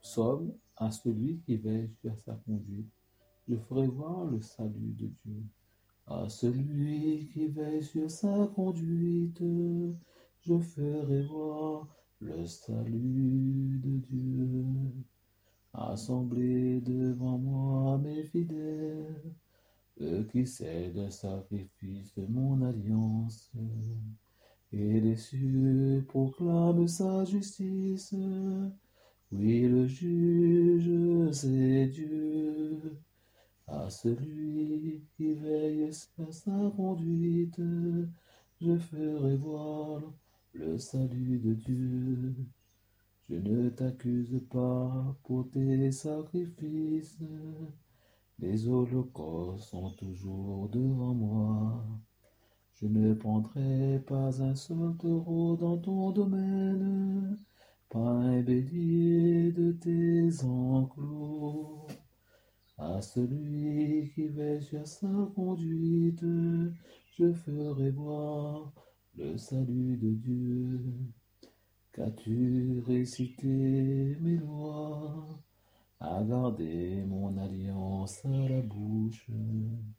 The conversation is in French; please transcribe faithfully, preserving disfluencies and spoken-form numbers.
Somme à celui qui veille sur sa conduite, je ferai voir le salut de Dieu. À celui qui veille sur sa conduite, je ferai voir le salut de Dieu. Assemblez devant moi mes fidèles, eux qui scellent le sacrifice de mon alliance. Et les cieux proclament sa justice. Oui, le juge, c'est Dieu. À celui qui veille sur sa conduite, je ferai voir le salut de Dieu. Je ne t'accuse pas pour tes sacrifices, les holocaustes sont toujours devant moi. Je ne prendrai pas un seul taureau dans ton domaine, pas un bélier de tes enclos. À celui qui veille sur sa conduite, je ferai voir le salut de Dieu. Qu'as-tu récité mes lois, à garder mon alliance à la bouche?